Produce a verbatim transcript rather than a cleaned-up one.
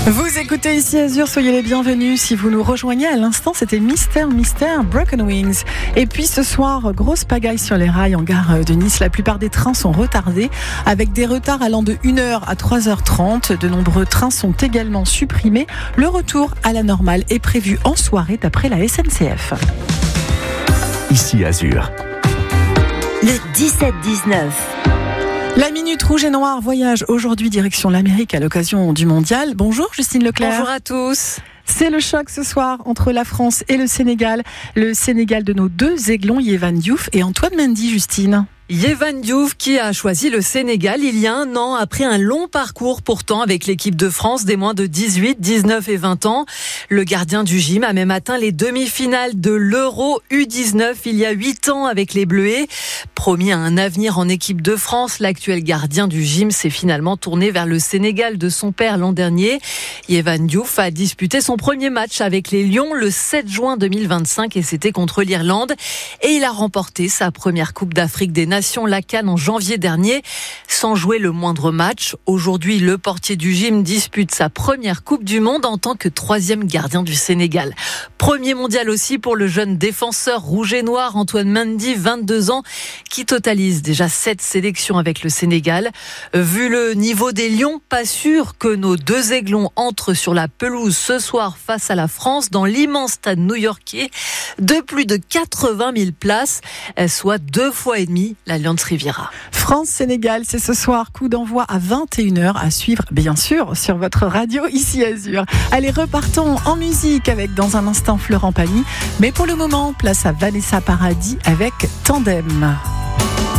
Vous écoutez ici Azur, soyez les bienvenus. Si vous nous rejoignez à l'instant, c'était Mystère, Mystère, Broken Wings. Et puis ce soir, grosse pagaille sur les rails en gare de Nice. La plupart des trains sont retardés, avec des retards allant de une heure à trois heures trente. De nombreux trains sont également supprimés. Le retour à la normale est prévu en soirée d'après la S N C F. Ici Azur. Le dix-sept dix-neuf. La Minute Rouge et Noire voyage aujourd'hui direction l'Amérique à l'occasion du Mondial. Bonjour Justine Leclerc. Bonjour à tous. C'est le choc ce soir entre la France et le Sénégal. Le Sénégal de nos deux aiglons, Yehvan Diouf et Antoine Mendy, Justine. Yehvan Diouf qui a choisi le Sénégal il y a un an après un long parcours pourtant avec l'équipe de France des moins de dix-huit, dix-neuf et vingt ans. Le gardien du gym a même atteint les demi-finales de l'Euro U dix-neuf il y a huit ans avec les Bleuets. Promis à un avenir en équipe de France, l'actuel gardien du gym s'est finalement tourné vers le Sénégal de son père l'an dernier. Yehvan Diouf a disputé son premier match avec les Lions le sept juin deux mille vingt-cinq et c'était contre l'Irlande. Et il a remporté sa première Coupe d'Afrique des Nations, la CAN en janvier dernier, sans jouer le moindre match. Aujourd'hui, le portier du gym dispute sa première Coupe du Monde en tant que troisième gardien du Sénégal. Premier mondial aussi pour le jeune défenseur rouge et noir Antoine Mendy, vingt-deux ans, qui totalise déjà sept sélections avec le Sénégal. Vu le niveau des Lions, pas sûr que nos deux aiglons entrent sur la pelouse ce soir face à la France dans l'immense stade new-yorkais de plus de quatre-vingt mille places, soit deux fois et demi l'Allianz Riviera. France-Sénégal, c'est ce soir, coup d'envoi à vingt et une heures à suivre, bien sûr, sur votre radio ici Azur. Allez, repartons en musique avec dans un instant Florent Pagny. Mais pour le moment, place à Vanessa Paradis avec Tandem.